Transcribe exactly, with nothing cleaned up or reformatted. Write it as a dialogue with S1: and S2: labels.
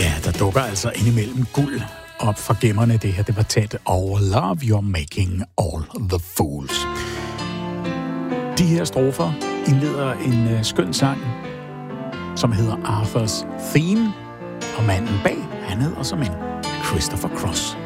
S1: Ja, der dukker altså indimellem guld op fra gemmerne. Det her, det var tæt over Love You're Making All the Fools. De her strofer indleder en uh, skøn sang, som hedder Arthur's Theme, og manden bag, han hedder som en Christopher Cross.